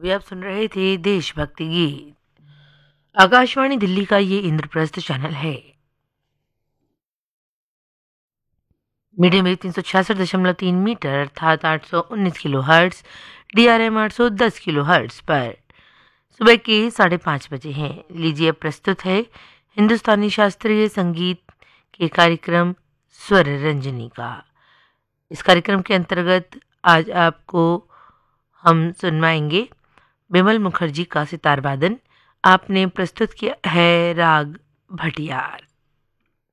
अभी आप सुन रहे थे देशभक्ति गीत। आकाशवाणी दिल्ली का ये इंद्रप्रस्थ चैनल है। मीडियम वेव 366.3 मीटर अर्थात 819 kilo hertz, DRM 810 kilo hertz पर सुबह के 5:30 बजे हैं। लीजिए अब प्रस्तुत है हिंदुस्तानी शास्त्रीय संगीत के कार्यक्रम स्वर रंजनी का। इस कार्यक्रम के अंतर्गत आज आपको हम सुनवाएंगे बिमल मुखर्जी का सितार वादन। आपने प्रस्तुत किया है राग भटियार।